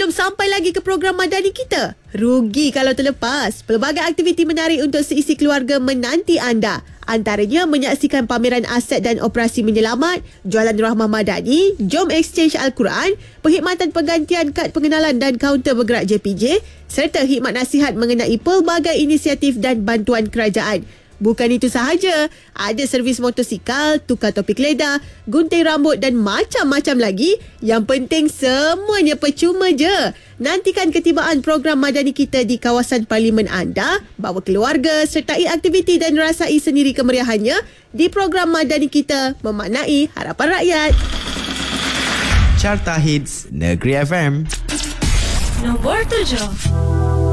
Belum sampai lagi ke program madani kita? Rugi kalau terlepas. Pelbagai aktiviti menarik untuk seisi keluarga menanti anda. Antaranya menyaksikan pameran aset dan operasi menyelamat, jualan rahmah madani, jom exchange Al-Quran, perkhidmatan penggantian kad pengenalan dan kaunter bergerak JPJ, serta khidmat nasihat mengenai pelbagai inisiatif dan bantuan kerajaan. Bukan itu sahaja, ada servis motosikal, tukar topik lidah, gunting rambut dan macam-macam lagi. Yang penting semuanya percuma je. Nantikan ketibaan program madani kita di kawasan parlimen anda. Bawa keluarga, sertai aktiviti dan rasai sendiri kemeriahannya di program madani kita, memaknai harapan rakyat. Carta Hits Negeri FM. Nombor 7.